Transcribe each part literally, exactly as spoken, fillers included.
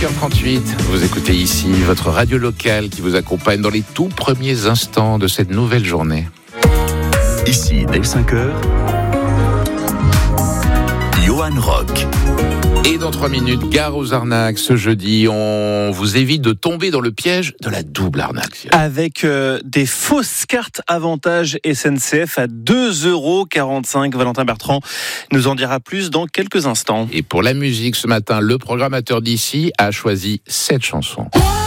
cinq heures trente-huit, vous écoutez ici votre radio locale qui vous accompagne dans les tout premiers instants de cette nouvelle journée. Ici, dès cinq heures, Johan Rock. Et dans trois minutes, gare aux arnaques. Ce jeudi, on vous évite de tomber dans le piège de la double arnaque. Avec euh, des fausses cartes avantage S N C F à deux euros quarante-cinq. Valentin Bertrand nous en dira plus dans quelques instants. Et pour la musique, ce matin, le programmateur d'ici a choisi cette chanson.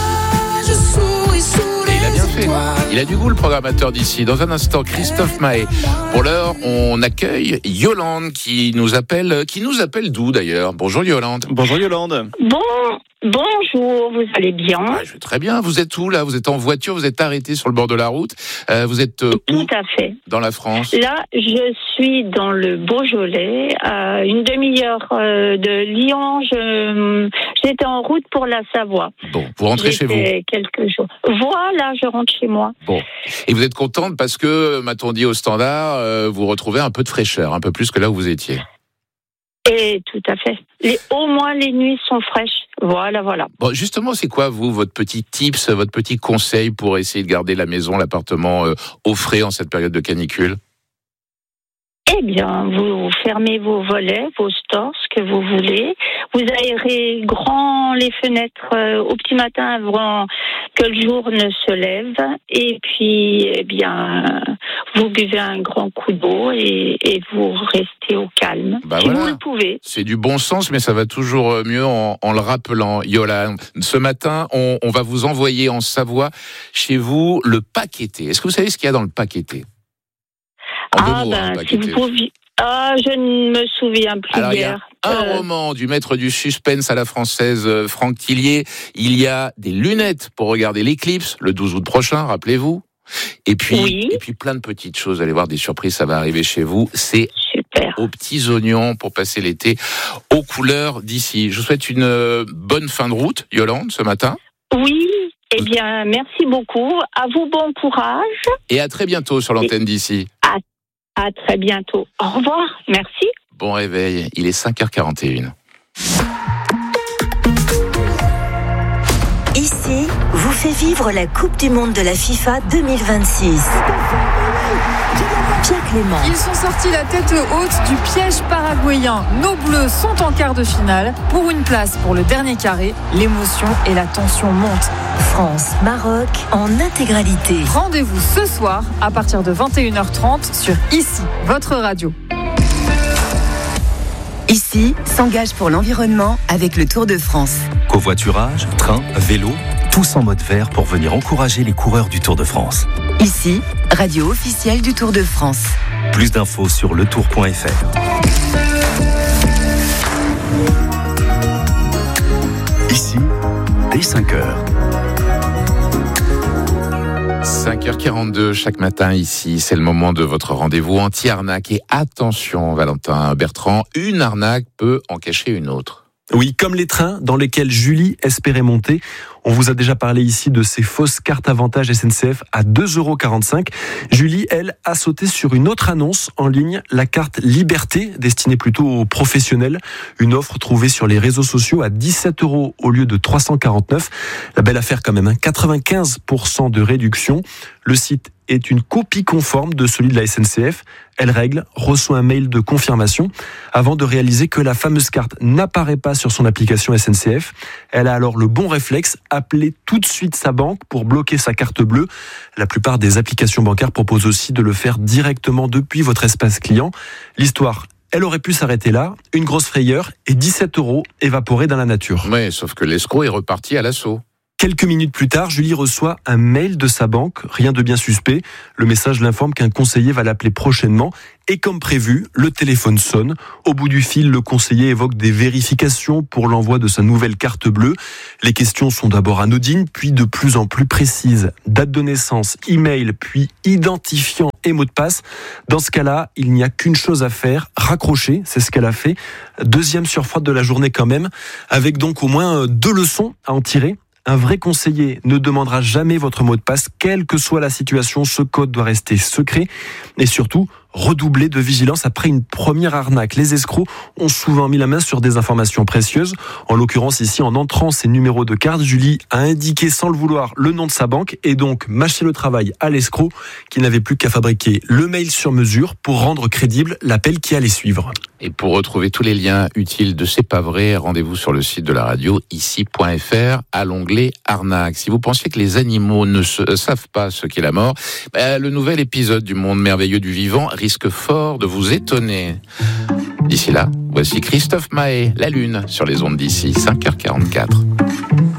Et il a bien fait. Il a du goût, le programmateur d'ici. Dans un instant, Christophe Mahé. Pour l'heure, on accueille Yolande qui nous appelle, qui nous appelle d'où d'ailleurs. Bonjour Yolande. Bonjour Yolande. Bon, bonjour, vous allez bien? Ah, je vais très bien. Vous êtes où là? Vous êtes en voiture, vous êtes arrêté sur le bord de la route. Euh, vous êtes euh, où? Tout à fait. Dans la France? Là, je suis dans le Beaujolais, à une demi-heure euh, de Lyon. Je, j'étais en route pour la Savoie. Bon, vous rentrez j'étais chez vous? quelques jours. Voilà, je rentre chez moi. Bon. Et vous êtes contente parce que, m'a-t-on dit au standard, euh, vous retrouvez un peu de fraîcheur, un peu plus que là où vous étiez. Et tout à fait. Les, au moins, les nuits sont fraîches. Voilà, voilà. Bon, justement, c'est quoi, vous, votre petit tips, votre petit conseil pour essayer de garder la maison, l'appartement euh, au frais en cette période de canicule? Eh bien, vous fermez vos volets, vos stores, ce que vous voulez. Vous aérez grand les fenêtres euh, au petit matin avant que le jour ne se lève. Et puis, eh bien, vous buvez un grand coup d'eau et, et vous restez au calme. Bah si voilà. vous le pouvez. C'est du bon sens, mais ça va toujours mieux en, en le rappelant. Yolande, ce matin, on, on va vous envoyer en Savoie, chez vous, le paqueté. Est-ce que vous savez ce qu'il y a dans le paqueté? En Ah, deux mots, ben, hein, si paqueté. vous pouviez... Ah, je ne me souviens plus Alors, il y a hier. un Euh, roman du maître du suspense à la française, euh, Franck Tillier. Il y a des lunettes pour regarder l'éclipse, le douze août prochain, rappelez-vous. Et puis, Oui. et puis plein de petites choses. Allez voir, des surprises, ça va arriver chez vous. C'est Super. aux petits oignons pour passer l'été aux couleurs d'ici. Je vous souhaite une euh, bonne fin de route, Yolande, ce matin. Oui, eh bien, merci beaucoup. À vous, bon courage. Et à très bientôt sur l'antenne d'ici. À très bientôt. Au revoir. Merci. Bon réveil, il est cinq heures quarante et une. Ici, vous fait vivre la Coupe du Monde de la FIFA deux mille vingt-six. Pierre Clément. Ils sont sortis la tête haute du piège paraguayen. Nos Bleus sont en quart de finale. Pour une place pour le dernier carré, l'émotion et la tension montent. France, Maroc, en intégralité. Rendez-vous ce soir à partir de vingt et une heures trente sur Ici, votre radio. Ici, s'engage pour l'environnement avec le Tour de France. Covoiturage, train, vélo, tous en mode vert pour venir encourager les coureurs du Tour de France. Ici, radio officielle du Tour de France. Plus d'infos sur le tour point f r. Ici, dès cinq heures. cinq heures quarante-deux chaque matin ici, c'est le moment de votre rendez-vous anti-arnaque. Et attention, Valentin Bertrand, une arnaque peut en cacher une autre. Oui, comme les trains dans lesquels Julie espérait monter. On vous a déjà parlé ici de ces fausses cartes avantage S N C F à deux euros quarante-cinq. Julie, elle, a sauté sur une autre annonce en ligne, la carte Liberté, destinée plutôt aux professionnels. Une offre trouvée sur les réseaux sociaux à dix-sept euros au lieu de trois cent quarante-neuf. La belle affaire quand même, hein, quatre-vingt-quinze pour cent de réduction. Le site est une copie conforme de celui de la S N C F. Elle règle, reçoit un mail de confirmation avant de réaliser que la fameuse carte n'apparaît pas sur son application S N C F. Elle a alors le bon réflexe, appeler tout de suite sa banque pour bloquer sa carte bleue. La plupart des applications bancaires proposent aussi de le faire directement depuis votre espace client. L'histoire, elle aurait pu s'arrêter là. Une grosse frayeur et dix-sept euros évaporés dans la nature. Oui, sauf que l'escroc est reparti à l'assaut. Quelques minutes plus tard, Julie reçoit un mail de sa banque, rien de bien suspect. Le message l'informe qu'un conseiller va l'appeler prochainement. Et comme prévu, le téléphone sonne. Au bout du fil, le conseiller évoque des vérifications pour l'envoi de sa nouvelle carte bleue. Les questions sont d'abord anodines, puis de plus en plus précises. Date de naissance, email, puis identifiant et mot de passe. Dans ce cas-là, il n'y a qu'une chose à faire, raccrocher, c'est ce qu'elle a fait. Deuxième surfroide de la journée quand même, avec donc au moins deux leçons à en tirer. Un vrai conseiller ne demandera jamais votre mot de passe, quelle que soit la situation. Ce code doit rester secret. Et surtout, redoubler de vigilance après une première arnaque. Les escrocs ont souvent mis la main sur des informations précieuses. En l'occurrence ici, en entrant ses numéros de carte, Julie a indiqué sans le vouloir le nom de sa banque et donc mâché le travail à l'escroc qui n'avait plus qu'à fabriquer le mail sur mesure pour rendre crédible l'appel qui allait suivre. Et pour retrouver tous les liens utiles de C'est pas vrai, rendez-vous sur le site de la radio ici point f r à l'onglet arnaque. Si vous pensiez que les animaux ne se, savent pas ce qu'est la mort, bah, le nouvel épisode du monde merveilleux du vivant risque fort de vous étonner. D'ici là, voici Christophe Mahé, La Lune, sur les ondes d'ici, cinq heures quarante-quatre.